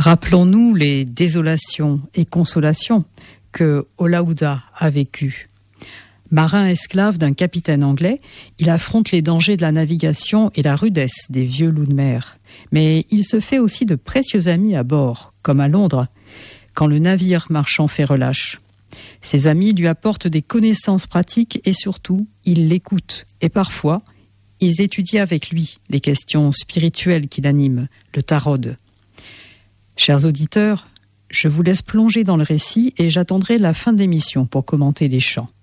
Rappelons-nous les désolations et consolations que Olaouda a vécues. Marin esclave d'un capitaine anglais, il affronte les dangers de la navigation et la rudesse des vieux loups de mer. Mais il se fait aussi de précieux amis à bord, comme à Londres, quand le navire marchand fait relâche. Ses amis lui apportent des connaissances pratiques et surtout, ils l'écoutent. Et parfois, ils étudient avec lui les questions spirituelles qui l'animent, le tarot. Chers auditeurs, je vous laisse plonger dans le récit et j'attendrai la fin de l'émission pour commenter les chants.